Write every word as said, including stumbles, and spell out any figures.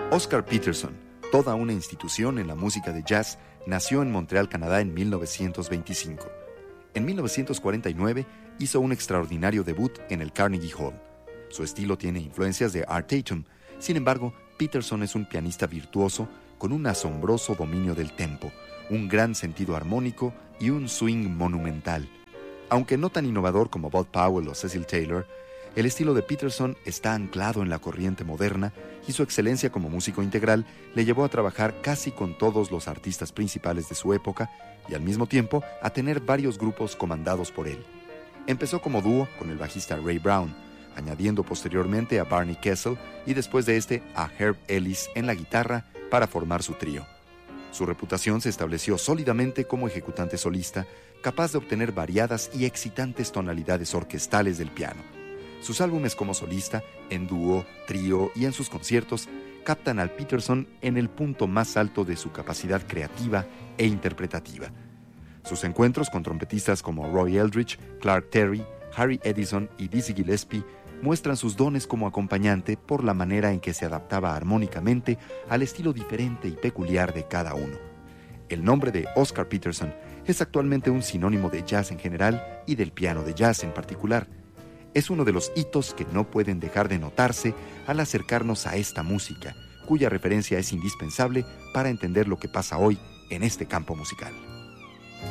Oscar Peterson, toda una institución en la música de jazz, nació en Montreal, Canadá en mil novecientos veinticinco. En mil novecientos cuarenta y nueve hizo un extraordinario debut en el Carnegie Hall. Su estilo tiene influencias de Art Tatum. Sin embargo, Peterson es un pianista virtuoso con un asombroso dominio del tempo, un gran sentido armónico y un swing monumental. Aunque no tan innovador como Bud Powell o Cecil Taylor, el estilo de Peterson está anclado en la corriente moderna y su excelencia como músico integral le llevó a trabajar casi con todos los artistas principales de su época y al mismo tiempo a tener varios grupos comandados por él. Empezó como dúo con el bajista Ray Brown, añadiendo posteriormente a Barney Kessel y después de este a Herb Ellis en la guitarra para formar su trío. Su reputación se estableció sólidamente como ejecutante solista, capaz de obtener variadas y excitantes tonalidades orquestales del piano. Sus álbumes como solista, en dúo, trío y en sus conciertos captan al Peterson en el punto más alto de su capacidad creativa e interpretativa. Sus encuentros con trompetistas como Roy Eldridge, Clark Terry, Harry Edison y Dizzy Gillespie muestran sus dones como acompañante por la manera en que se adaptaba armónicamente al estilo diferente y peculiar de cada uno. El nombre de Oscar Peterson es actualmente un sinónimo de jazz en general y del piano de jazz en particular. Es uno de los hitos que no pueden dejar de notarse al acercarnos a esta música, cuya referencia es indispensable para entender lo que pasa hoy en este campo musical.